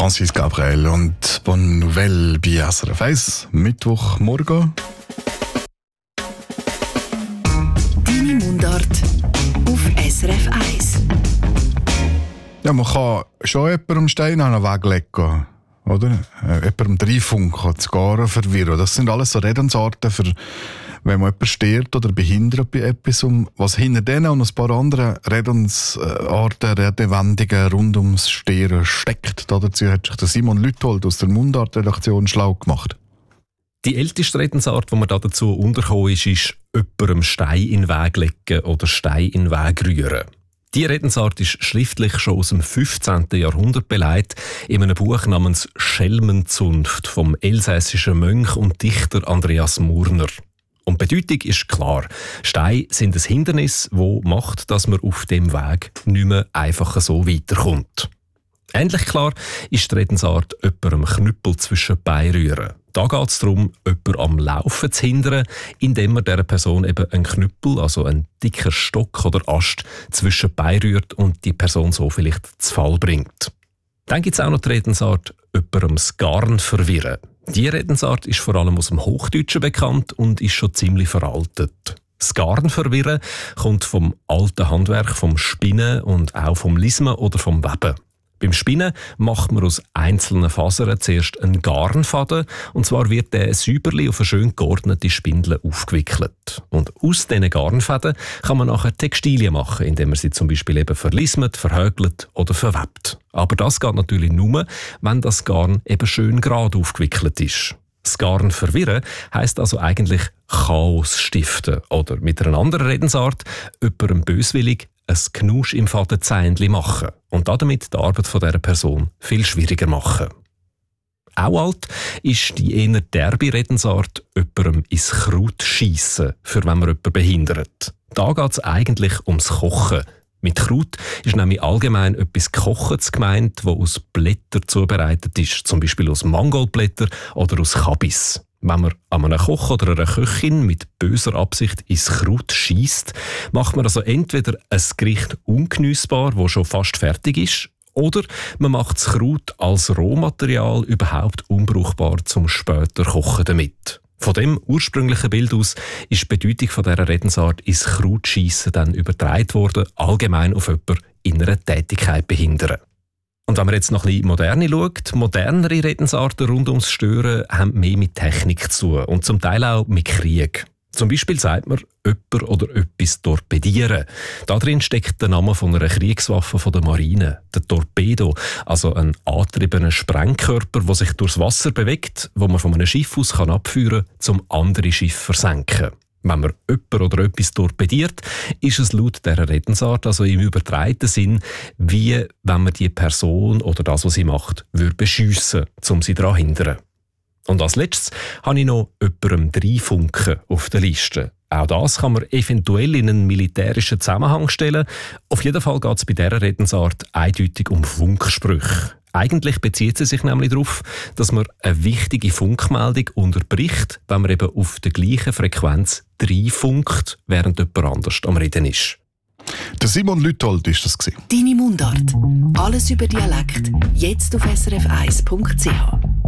Francis Gabriel und Bonne Nouvelle bei SRF 1, Mittwochmorgen. Deine Mundart auf SRF 1. Ja, man kann schon jemandem Stein an den Weg legen, oder? Jemandem reinfunken, das Garen verwirren. Das sind alles so Redensarten für, wenn man jemanden stört oder behindert bei etwas. Was hinter denen und ein paar anderen Redensarten, Redewendungen rund ums Stehren steckt. Dazu hat sich der Simon Lüthold aus der Mundart-Redaktion schlau gemacht. Die älteste Redensart, die man dazu untergekommen ist jemandem Stein in den Weg legen oder Stein in den Weg rühren. Die Redensart ist schriftlich schon aus dem 15. Jahrhundert beleidigt in einem Buch namens Schelmenzunft vom elsässischen Mönch und Dichter Andreas Murner. Und die Bedeutung ist klar. Steine sind ein Hindernis, das macht, dass man auf dem Weg nicht mehr einfach so weiterkommt. Ähnlich klar ist die Redensart jemandem Knüppel zwischen die Beine rühren. Da geht es darum, jemanden am Laufen zu hindern, indem man dieser Person eben einen Knüppel, also einen dicken Stock oder Ast, zwischen die Beine rührt und die Person so vielleicht zu Fall bringt. Dann gibt es auch noch die Redensart jemandem das Garn verwirren. Diese Redensart ist vor allem aus dem Hochdeutschen bekannt und ist schon ziemlich veraltet. Das Garn verwirren kommt vom alten Handwerk, vom Spinnen und auch vom Lismen oder vom Weben. Beim Spinnen macht man aus einzelnen Fasern zuerst einen Garnfaden, und zwar wird der säuberlich auf eine schön geordnete Spindel aufgewickelt. Und aus diesen Garnfäden kann man nachher Textilien machen, indem man sie zum Beispiel eben verlismet, verhögelt oder verwebt. Aber das geht natürlich nur, wenn das Garn eben schön gerade aufgewickelt ist. Das Garn verwirren heisst also eigentlich Chaos stiften oder mit einer anderen Redensart jemandem böswillig ein Knusch im Fadenzähnchen machen und damit die Arbeit von dieser Person viel schwieriger machen. Auch alt ist die eher derbe Redensart jemandem ins Kraut schiessen, für wenn man jemanden behindert. Da geht es eigentlich ums Kochen. Mit Kraut ist nämlich allgemein etwas Gekochtes gemeint, das aus Blättern zubereitet ist, zum Beispiel aus Mangoldblättern oder aus Kabis. Wenn man an einem Koch oder einer Köchin mit böser Absicht ins Kraut schiesst, macht man also entweder ein Gericht ungeniessbar, das schon fast fertig ist, oder man macht das Kraut als Rohmaterial überhaupt unbrauchbar zum später Kochen damit. Von dem ursprünglichen Bild aus ist die Bedeutung von dieser Redensart ins Krautschiessen dann übertragen worden, allgemein auf jemanden in einer Tätigkeit behindern. Und wenn man jetzt noch ein bisschen moderne schaut, modernere Redensarten rund ums Stören haben mehr mit Technik zu tun und zum Teil auch mit Krieg. Zum Beispiel sagt man jemand oder etwas torpedieren. Darin steckt der Name von einer Kriegswaffe von der Marine, der Torpedo, also ein angetriebener Sprengkörper, der sich durchs Wasser bewegt, wo man von einem Schiff aus abführen kann, um andere Schiffe zu versenken. Wenn man jemand oder etwas torpediert, ist es laut dieser Redensart, also im übertragenen Sinn, wie wenn man die Person oder das, was sie macht, beschiessen würde, um sie daran zu hindern. Und als letztes habe ich noch jemandem reinfunken auf der Liste. Auch das kann man eventuell in einen militärischen Zusammenhang stellen. Auf jeden Fall geht es bei dieser Redensart eindeutig um Funksprüche. Eigentlich bezieht sie sich nämlich darauf, dass man eine wichtige Funkmeldung unterbricht, wenn man eben auf der gleichen Frequenz reinfunkt, während jemand anders am Reden ist. Der Simon Lüthold war das. Deine Mundart. Alles über Dialekt. Jetzt auf srf1.ch.